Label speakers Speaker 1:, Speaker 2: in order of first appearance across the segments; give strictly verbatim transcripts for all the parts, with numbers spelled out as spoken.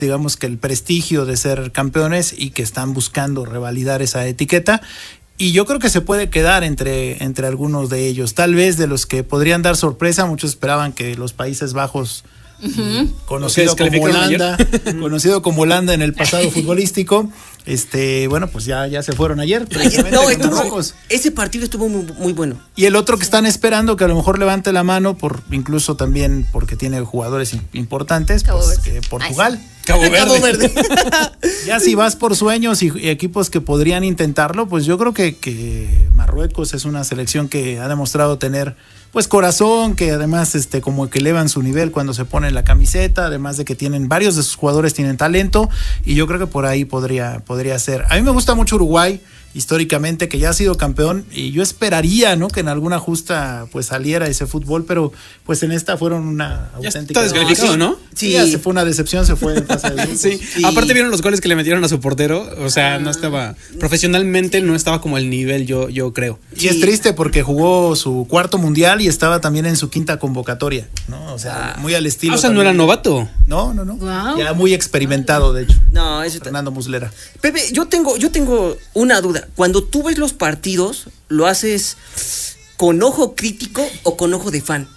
Speaker 1: digamos que el prestigio de ser campeones y que están buscando revalidar esa etiqueta. Y yo creo que se puede quedar entre, entre algunos de ellos. Tal vez de los que podrían dar sorpresa, muchos esperaban que los Países Bajos, uh-huh. conocido como Holanda, conocido como Holanda en el pasado futbolístico, este, bueno, pues ya, ya se fueron ayer.
Speaker 2: No, estuvo, ese partido estuvo muy, muy bueno.
Speaker 1: Y el otro que están esperando que a lo mejor levante la mano, por incluso también porque tiene jugadores importantes, pues, que Portugal.
Speaker 2: Ay, sí. Cabo Verde. Cabo Verde.
Speaker 1: Ya si vas por sueños y, y equipos que podrían intentarlo, pues yo creo que, que Marruecos es una selección que ha demostrado tener pues corazón, que además este como que elevan su nivel cuando se ponen la camiseta, además de que tienen varios de sus jugadores tienen talento, y yo creo que por ahí podría podría ser. A mí me gusta mucho Uruguay históricamente, que ya ha sido campeón, y yo esperaría, ¿no?, que en alguna justa pues saliera ese fútbol, pero pues en esta fueron una
Speaker 3: ya
Speaker 1: auténtica.
Speaker 3: Está descalificado, ¿no?
Speaker 1: Sí, ya se fue una decepción, se fue en fase de grupos.
Speaker 3: Sí. Sí, aparte vieron los goles que le metieron a su portero, o sea, no estaba profesionalmente, no estaba como el nivel, yo yo creo.
Speaker 1: Y es triste porque jugó su cuarto mundial y estaba también en su quinta convocatoria, ¿no? O sea, muy al estilo.
Speaker 3: O sea,
Speaker 1: también.
Speaker 3: no era novato.
Speaker 1: No, no, no.
Speaker 2: Wow.
Speaker 1: Ya muy experimentado, de hecho.
Speaker 2: No, eso
Speaker 1: Fernando Muslera.
Speaker 2: Pepe, yo tengo, yo tengo una duda. Cuando tú ves los partidos, ¿lo haces con ojo crítico o con ojo de fan?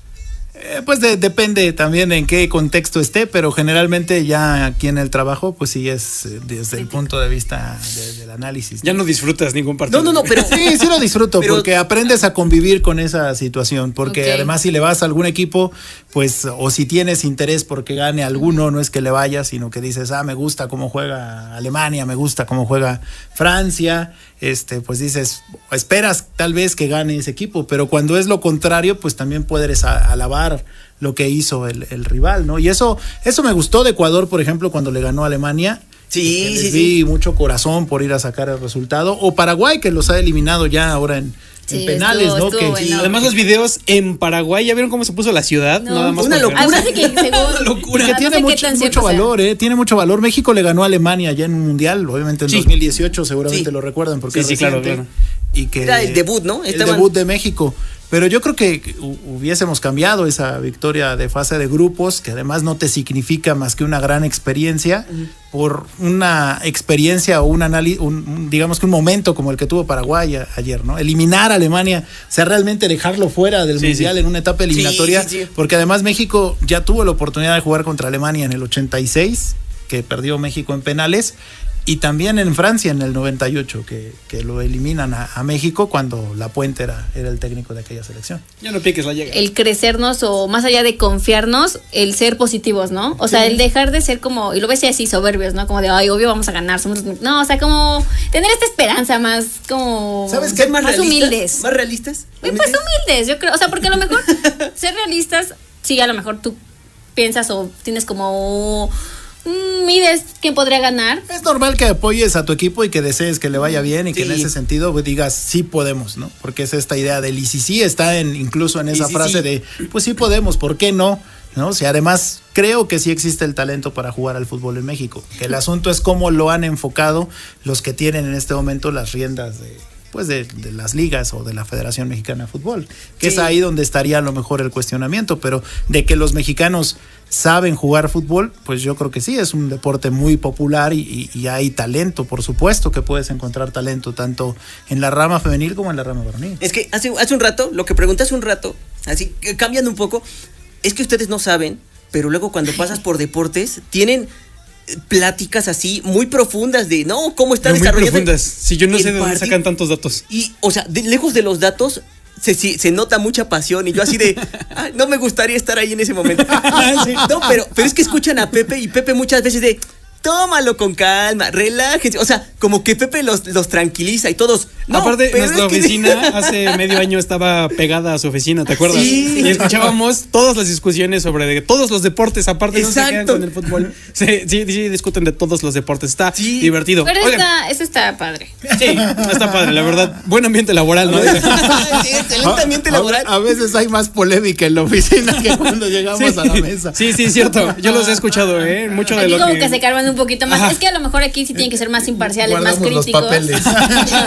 Speaker 1: Eh, pues de, depende también en qué contexto esté, pero generalmente ya aquí en el trabajo, pues sí es desde el punto de vista de, del análisis, ¿no?
Speaker 3: Ya no disfrutas ningún partido.
Speaker 2: No, no, no, pero
Speaker 1: sí, sí lo disfruto,
Speaker 2: pero,
Speaker 1: porque aprendes a convivir con esa situación, porque
Speaker 2: okay.
Speaker 1: además si le vas a algún equipo, pues, o si tienes interés porque gane alguno, no es que le vayas, sino que dices, ah, me gusta cómo juega Alemania, me gusta cómo juega Francia, este, pues dices, esperas tal vez que gane ese equipo, pero cuando es lo contrario, pues también puedes a, alabar lo que hizo el, el rival, ¿no? Y eso, eso me gustó de Ecuador, por ejemplo, cuando le ganó a Alemania.
Speaker 2: Sí,
Speaker 1: les
Speaker 2: sí,
Speaker 1: vi
Speaker 2: sí.
Speaker 1: mucho corazón por ir a sacar el resultado. O Paraguay, que los ha eliminado ya ahora en,
Speaker 4: sí,
Speaker 1: en penales,
Speaker 4: estuvo,
Speaker 1: ¿no?
Speaker 4: estuvo
Speaker 1: Que,
Speaker 4: bueno.
Speaker 1: sí.
Speaker 3: Además los videos en Paraguay, ¿ya vieron cómo se puso la ciudad?
Speaker 4: No,
Speaker 3: Nada más
Speaker 2: una
Speaker 3: porque-
Speaker 2: locura.
Speaker 4: Además de que según,
Speaker 3: Una locura.
Speaker 1: que
Speaker 4: no
Speaker 1: tiene
Speaker 4: sé qué
Speaker 1: mucho,
Speaker 4: tan
Speaker 1: mucho
Speaker 4: cierto sea.
Speaker 1: valor, ¿eh? Tiene mucho valor. México le ganó a Alemania ya en un mundial, obviamente en
Speaker 3: Sí.
Speaker 1: dos mil dieciocho, seguramente
Speaker 2: Sí.
Speaker 1: lo recuerdan porque
Speaker 3: Sí,
Speaker 1: es
Speaker 3: sí, claro,
Speaker 1: reciente.
Speaker 3: claro.
Speaker 1: Y que
Speaker 2: Era el debut, ¿no?
Speaker 1: El
Speaker 2: Estaban-
Speaker 1: debut de México. Pero yo creo que hubiésemos cambiado esa victoria de fase de grupos, que además no te significa más que una gran experiencia, uh-huh. por una experiencia o un análisis, un, un, digamos que un momento como el que tuvo Paraguay a, ayer, ¿no? Eliminar a Alemania, o sea, realmente dejarlo fuera del
Speaker 3: sí,
Speaker 1: mundial
Speaker 3: sí.
Speaker 1: en una etapa eliminatoria,
Speaker 2: sí, sí, sí.
Speaker 1: porque además México ya tuvo la oportunidad de jugar contra Alemania en el ochenta y seis, que perdió México en penales, y también en Francia en el noventa y ocho, que, que lo eliminan a, a México cuando Lapuente era, era el técnico de aquella selección.
Speaker 3: Ya no piques la llega.
Speaker 4: El crecernos o más allá de confiarnos, el ser positivos, ¿no? O sea,
Speaker 1: Sí.
Speaker 4: el dejar de ser como, y lo ves así soberbios, ¿no? Como de, ay, obvio vamos a ganar, somos los... No, o sea, como tener esta esperanza más como...
Speaker 1: ¿Sabes qué?
Speaker 2: ¿Ser más,
Speaker 4: más
Speaker 2: realistas?
Speaker 4: humildes.
Speaker 2: ¿Más realistas?
Speaker 4: Pues humildes, yo creo, o sea, porque a lo mejor ser realistas, sí, a lo mejor tú piensas o tienes como... Mm, mides quién podría ganar.
Speaker 1: Es normal que apoyes a tu equipo y que desees que le vaya bien y que
Speaker 2: Sí.
Speaker 1: en ese sentido pues, digas sí podemos, ¿no? Porque es esta idea del y si sí está en, incluso en esa
Speaker 2: Y si
Speaker 1: frase
Speaker 2: sí.
Speaker 1: de pues sí podemos, ¿por qué no? ¿No? O sea, además creo que sí existe el talento para jugar al fútbol en México. Que el asunto es cómo lo han enfocado los que tienen en este momento las riendas de pues de, de las ligas o de la Federación Mexicana de Fútbol, que
Speaker 2: Sí.
Speaker 1: es ahí donde estaría a lo mejor el cuestionamiento, pero de que los mexicanos saben jugar fútbol, pues yo creo que sí, es un deporte muy popular y, y, y hay talento, por supuesto que puedes encontrar talento tanto en la rama femenil como en la rama varonil.
Speaker 2: Es que hace, hace un rato, lo que pregunté hace un rato, así que cambiando un poco, es que ustedes no saben, pero luego cuando pasas por deportes, tienen pláticas así muy profundas de, no, cómo está
Speaker 3: Pero muy
Speaker 2: desarrollando.
Speaker 3: profundas. Si yo no
Speaker 2: el
Speaker 3: sé de dónde
Speaker 2: partido.
Speaker 3: sacan tantos datos.
Speaker 2: Y, o sea, de, lejos de los datos, se, se, se nota mucha pasión. Y yo así de, "Ay, no me gustaría estar ahí en ese momento".
Speaker 3: Sí.
Speaker 2: No, pero, pero es que escuchan a Pepe y Pepe muchas veces de, tómalo con calma, relájense. O sea, como que Pepe los, los tranquiliza y todos. No,
Speaker 3: Aparte,
Speaker 2: pero
Speaker 3: nuestra
Speaker 2: es que-
Speaker 3: oficina hace medio año estaba pegada a su oficina, ¿te acuerdas?
Speaker 2: Sí.
Speaker 3: Y escuchábamos todas las discusiones sobre de todos los deportes, aparte no se quedan
Speaker 2: Exacto.
Speaker 3: con el fútbol. Sí, sí, sí, discuten de todos los deportes. Está
Speaker 2: Sí.
Speaker 3: divertido.
Speaker 4: Pero
Speaker 3: Oigan,
Speaker 4: está, eso está padre.
Speaker 3: sí, está padre, la verdad. Buen ambiente laboral, ¿no?
Speaker 2: Sí, excelente ambiente laboral.
Speaker 1: A, a veces hay más polémica en la oficina que cuando llegamos
Speaker 3: Sí.
Speaker 1: a la mesa.
Speaker 3: Sí, sí, cierto. Yo los he escuchado, ¿eh? Mucho de
Speaker 4: Aquí
Speaker 3: lo
Speaker 4: como
Speaker 3: que...
Speaker 4: que se calman un poquito más.
Speaker 3: Ajá.
Speaker 4: Es que a lo mejor aquí sí tienen que ser más imparciales, más
Speaker 1: Guardamos los
Speaker 4: críticos.
Speaker 1: papeles.
Speaker 2: Es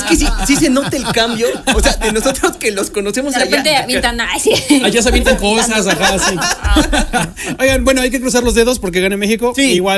Speaker 2: que sí, sí se nota el cambio. O sea, de nosotros que los conocemos
Speaker 4: De repente
Speaker 2: allá.
Speaker 4: avientan, ay, sí.
Speaker 3: Allá se avientan cosas, ajá, sí. Oigan, bueno, hay que cruzar los dedos porque gane México.
Speaker 2: Sí.
Speaker 3: Igual.